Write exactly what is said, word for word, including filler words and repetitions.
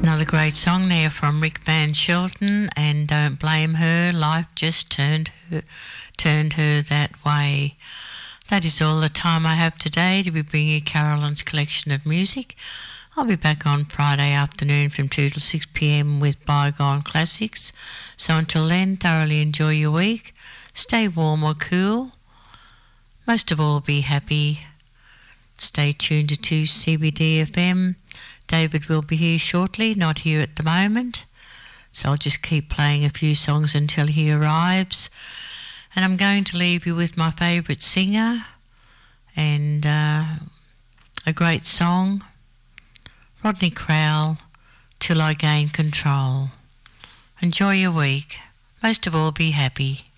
Another great song there from Rick Van Shelton, and Don't Blame Her, Life Just Turned her, turned her that way. That is all the time I have today to be bringing you Carolyn's collection of music. I'll be back on Friday afternoon from two till six p m with Bygone Classics. So until then, thoroughly enjoy your week. Stay warm or cool. Most of all, be happy. Stay tuned to two C B D F M. David will be here shortly, not here at the moment. So I'll just keep playing a few songs until he arrives. And I'm going to leave you with my favourite singer and uh, a great song, Rodney Crowell, Till I Gain Control. Enjoy your week. Most of all, be happy.